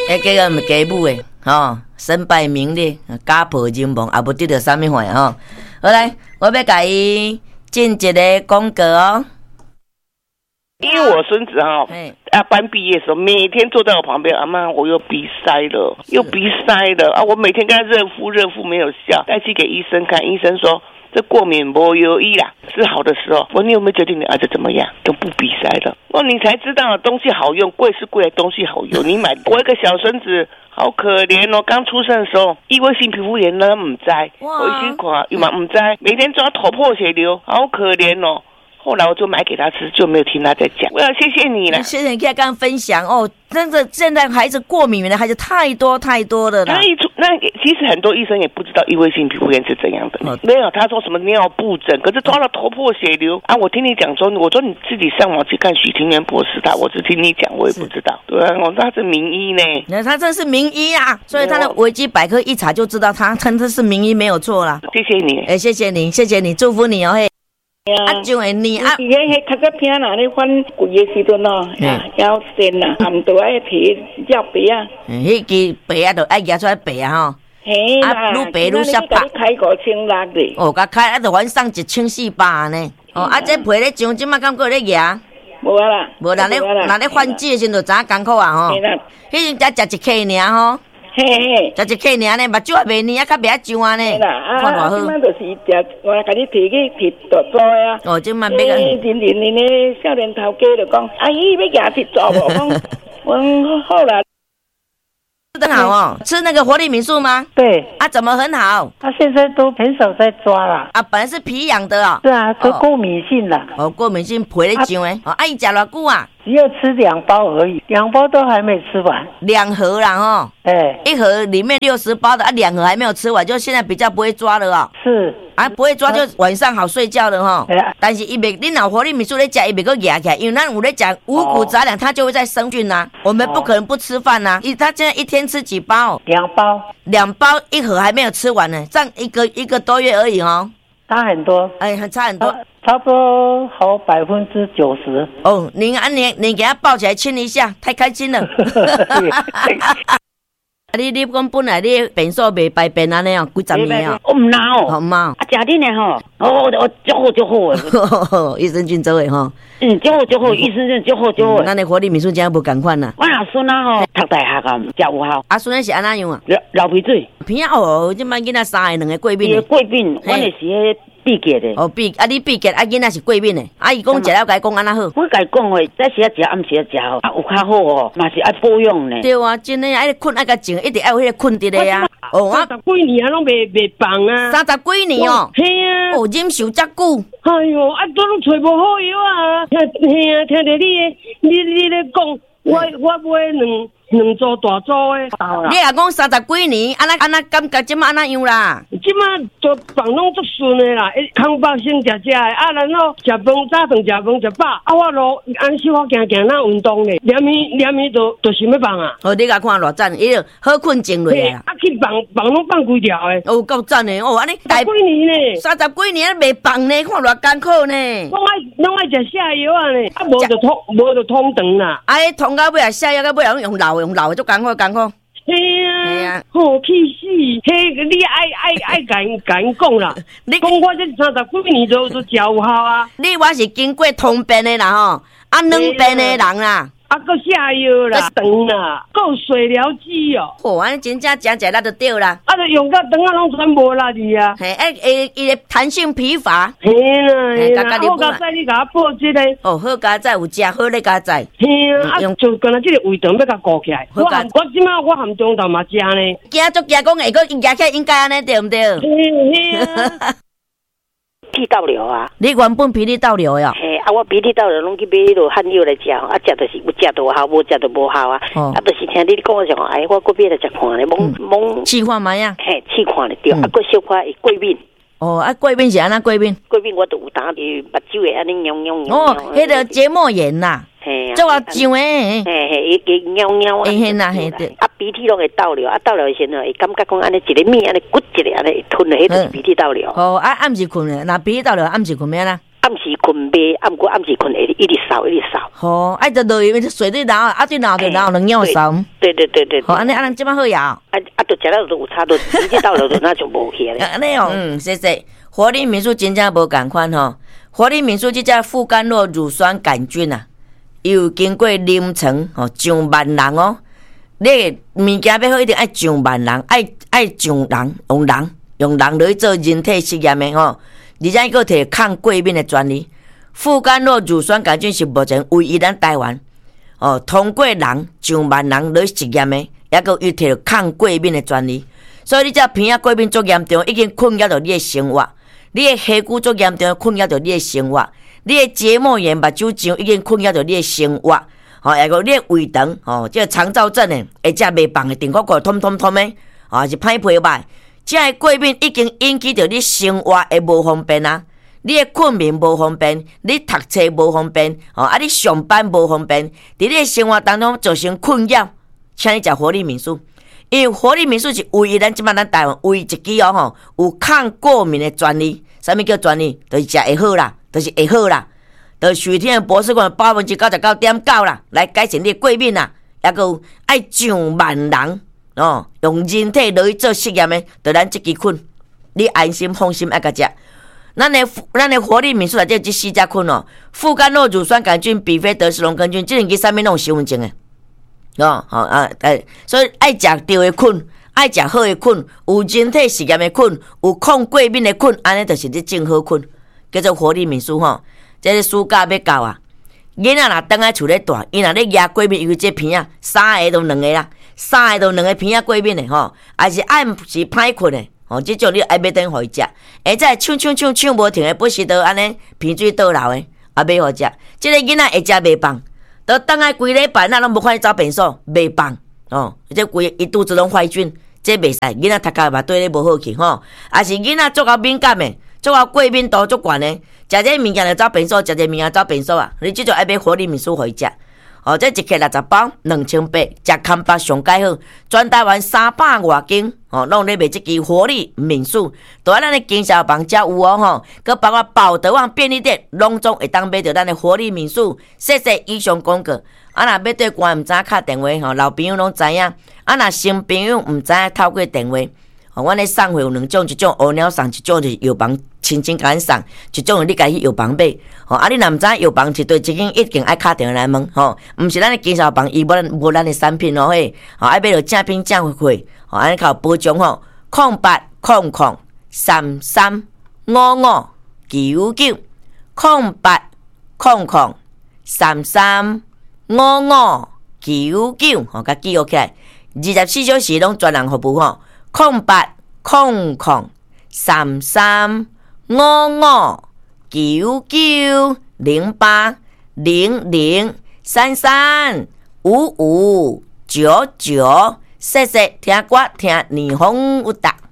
这个唔家母诶，身败名裂，家破人亡，也无得到啥物货吼。好来，我要甲伊进一个广告哦。 因为我孙子班毕业的时候，每天坐在我旁边，阿妈，我又鼻塞了，啊！我每天跟他热敷没有效，带去给医生看，医生说这过敏没有医啦，是好的时候。我说你有没有觉得你儿子怎么样，都不鼻塞了？你才知道东西好用，贵是贵，东西好用。你买我一个小孙子。好可怜哦！刚出生的时候，异位性皮肤炎呢，唔知，我一些看，又嘛唔知，每天抓头破血流，好可怜哦。后来我就买给他吃，就没有听他在讲。我要谢谢你了， 谢谢你跟刚刚分享哦。真的，现在孩子过敏的孩子太多了啦。 那其实很多医生也不知道异位性皮肤炎是怎样的。没有，他说什么尿布疹，可是抓到头破血流啊！我听你讲说，我说你自己上网去看许庭元博士我只听你讲，我也不知道。对啊，他是名医呢。 他真是名医啊，所以他的维基百科一查就知道他真的是名医没有错啦。 谢谢你， 谢谢你，祝福你哦嘿。就会你啊！ 迄较早听啦，你翻贵的时阵哦，要先啦，含到爱皮叫白啊。 迄支白啊，就爱夹出来白啊吼。 嘿啦， 愈白愈下白。 开5,600的。 哦，甲开就晚上1,400呢。这皮咧上，即马感觉咧夹。 无啦。 无啦，那咧换季的时阵就知影艰苦啊吼。迄阵才食一克尔吼。 嘿， 食一克尔呢，目睭也袂黏，还较袂肿啊呢。 看偌好。即摆就是食，我甲你提去大组的啊。 即摆要个。 人咧少年头家就讲，阿姨要夹铁做无？讲，我好啦。 吃得好哦，吃那个活力敏素吗？ 对啊，怎么很好？ 他现在都很少在抓了啊，本来是皮痒的哦。 是啊，都过敏性了。 过敏性皮咧痒诶。伊食偌久啊？ 只有吃2包而已，2包都还没吃完。 2盒啦吼。一盒里面60包的2盒还没有吃完，就现在比较不会抓了哦。 是啊，不会抓就晚上好睡觉了吼。但是你若活力敏素咧食，伊袂个压起来，因为咱有咧讲五谷杂粮，它就会在生菌呐。我们不可能不吃饭呐。他现在一天吃几包 ？2包。 2包1盒还没有吃完呢，这样一个多月而已哦。 差很多， 差很多， 差不多好90%。 哦，你给他抱起来亲一下，太开心了。你讲本来你便所袂排便安尼哦，几十年哦。 我唔闹哦， 唔闹。 食恁诶吼，我足好诶。 益生菌做诶吼。 足好，益生菌足好。 咱诶活力敏素真无共款啦。 我阿孙啊吼，读大学啊，食有效。 阿孙是安怎样啊？ 流鼻水。 鼻啊哦，即摆囡仔3个2个过敏。 过敏，我那是迄。闭结的你闭结囡仔是过敏的，伊讲食了，甲伊讲安那好。 我甲伊讲诶，早时食，暗时食吼，有较好哦，嘛是爱保养呢。 对啊，真诶，爱困爱甲静，一直爱有迄个困伫咧啊。 30几年啊，拢袂放啊。 30几年哦。 嘿啊。 忍受遮久。 哎哟，都拢找无好药啊！嘿啊，听着你咧讲，我买两组大组诶。 你若讲30几年，安那感觉即马安那样啦？ 即马都放拢足顺诶啦，空腹先食诶，啊，然后食饭早顿食饭食饱，啊，我咯安时我行那运动咧，连暝都想要放啊。 你甲看偌赞，伊好困静落来啊。 啊，去放拢放几条诶。 够赞诶，安尼 30几年呢 ，30几年未放呢，看偌艰苦呢。 拢爱食下药啊呢，啊，无就通肠啦。 迄通到尾啊，下药到尾用老的足艰苦。 嘿啊，好气死！嘿，你爱敢讲啦？你讲我这30几年都食有效啊！ 我是经过通便的啦吼，两便的人啦。 搁下药啦，肠啦，搁水疗机哦。 安真正食力就对啦。 就用到肠啊，拢全无力去啊。 伊的弹性疲乏。 嘿啦，好佳仔你甲我报这个。 好佳仔有食好咧佳仔。 嘿啊，就干那这个胃肠要甲顾起来。我即马我含中昼嘛食呢。 惊足惊讲会个夹起来应该安尼对毋对？ 嘿啊。鼻涕倒流啊！ 你原本鼻涕倒流呀？ 嘿啊，我鼻涕倒流拢去买迄落汉药来食，啊食就是有食就有效，无食就无效啊。就是听你讲的时候，我个别来食看咧，懵试看卖啊。 嘿，试看咧对，个小可会过敏。 过敏是安那过敏？ 过敏我都有当伫目睭会安尼痒。 迄个结膜炎啦。 嘿， 做啊痒诶， 伊痒啊， 嘿呐嘿对， 鼻涕拢会倒流，倒流时阵会感觉讲安尼一个面安尼骨一个安尼吞了，迄就是鼻涕倒流。 暗时困咧，那鼻涕倒流暗时困咩啦？ 暗时困袂，暗时困会一直扫。 好，爱着落去水对脑啊，对脑就脑能尿扫。 对。 好，安尼即摆好呀。 就食了就有差，就直接到了就那就无去了。 安尼哦，谢谢。活力民宿真正无共款吼，活力民宿即只富甘诺乳酸杆菌啊，又经过临床吼上万人哦。你物件要好，一定爱上万人，爱上人，用人来做人体实验的吼。而且伊个摕抗过敏的专利，富甘诺乳酸杆菌是目前唯一咱台湾通过人上万人来实验的，也个伊摕抗过敏的专利。所以你只鼻仔过敏足严重，已经困扰到你的生活；你的血管足严重，困扰到你的生活；你的结膜炎、目睭肿已经困扰到你的生活。也个你的胃肠这个肠燥症的，或者袂放的顶骨痛的是歹皮歹。这个过敏已经引起到你生活的无方便啊！你的困眠无方便，你读册无方便，你上班无方便，伫你的生活当中造成困扰，请你食活力民宿，因为活力民宿是唯一咱即摆咱台湾唯一一支有抗过敏的专利。啥物叫专利？就是食会好啦，就是会好啦，就是徐天的博士讲99.9%啦，来改善你的过敏啦，也个爱上万人。用人体落去做实验的，就咱这支菌，你安心放心爱甲食。咱的活力民宿内底这4只菌富甘诺乳酸杆菌、比菲德氏龙根菌，这2支上面拢有身份证的。所以爱食对的菌，爱食好的菌，有人体实验的菌，有抗过敏的菌，安尼就是你正好菌，叫做活力民宿这个暑假要到啊！囡仔若等来厝咧住，伊若咧压过敏，因为这片3个都2个啦。3个都2个片仔过敏的还是暗时歹困的这种你爱要等互伊食，会再抢无停的，不时都安尼鼻水倒流的，也要互食。这个囡仔会食袂放，都等来规礼拜那拢无看伊走便所，袂放这规伊肚子拢坏菌，这袂使。囡仔读甲嘛对你无好去还是囡仔足够敏感的，足够过敏度足悬的，食这物件就走便所，食这物件走便所啊！你这种爱买活力民宿互伊食。这一克60包，2800，食康巴上介好，全台湾300外间拢咧卖这支活力民宿，都在咱的经销房才有佮包括宝德旺便利店，拢总会当买到咱的活力民宿。谢谢以上广告。若要对关毋知敲电话老朋友拢知影。若新朋友毋知影透过电话。阮咧送货有2种，一种乌鸟送，一种就是药房亲甲咱送，一种你家去药房买。你若毋知药房是对一间一定爱敲电话来问毋是咱的经销房伊无咱的产品爱买到正品正货安尼较有保障0800335599 0800335599甲记录起来，24小时拢专人服务0800335599，谢谢听歌听年风有达。